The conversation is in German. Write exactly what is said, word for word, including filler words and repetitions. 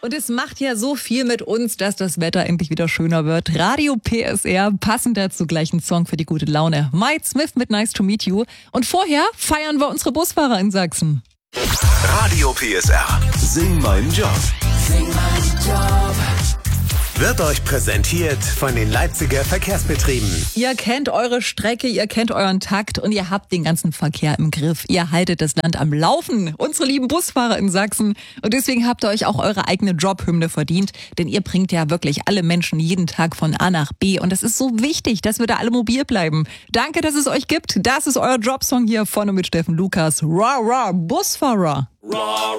Und es macht ja so viel mit uns, dass das Wetter endlich wieder schöner wird. Radio P S R, passend dazu gleich ein Song für die gute Laune. Mike Smith mit Nice to Meet You. Und vorher feiern wir unsere Busfahrer in Sachsen. Radio P S R. Sing meinen Job. Sing meinen Job. Wird euch präsentiert von den Leipziger Verkehrsbetrieben. Ihr kennt eure Strecke, ihr kennt euren Takt und ihr habt den ganzen Verkehr im Griff. Ihr haltet das Land am Laufen, unsere lieben Busfahrer in Sachsen. Und deswegen habt ihr euch auch eure eigene Jobhymne verdient. Denn ihr bringt ja wirklich alle Menschen jeden Tag von A nach B. Und es ist so wichtig, dass wir da alle mobil bleiben. Danke, dass es euch gibt. Das ist euer Jobsong hier vorne mit Steffen Lukas. Ra, ra, Busfahrer. Ra,